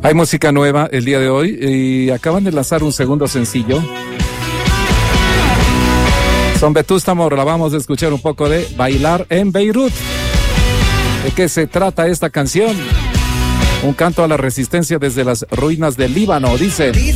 Hay música nueva el día de hoy y acaban de lanzar un segundo sencillo. Son Vetusta Morla, vamos a escuchar un poco de Bailar en Beirut. ¿De qué se trata esta canción? Un canto a la resistencia desde las ruinas del Líbano, dice.